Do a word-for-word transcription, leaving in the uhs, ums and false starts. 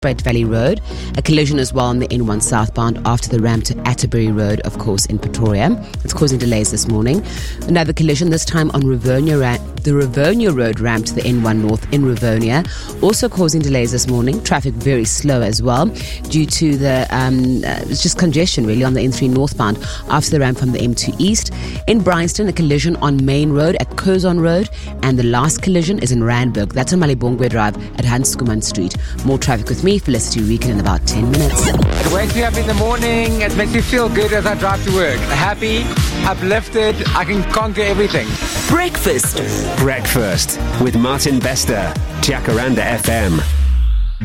Brett Valley Road. A collision as well on the N one southbound after the ramp to Atterbury Road, of course, in Pretoria. It's causing delays this morning. Another collision, this time on Rivonia, ra- the Rivonia Road ramp to the N one North in Rivonia, also causing delays this morning. Traffic very slow as well due to the, um, uh, it's just congestion really on the N three northbound after the ramp from the M two East. In Bryanston, a collision on Main Road at Curzon Road, and the last collision is in Randburg. That's on Malibongwe Drive at Hans Skuman Street. More traffic with me, Felicity Regan, in about ten minutes. It wakes me up in the morning. It makes me feel good as I drive to work. Happy, uplifted. I can conquer everything. Breakfast. Breakfast with Martin Bester, Jacaranda F M.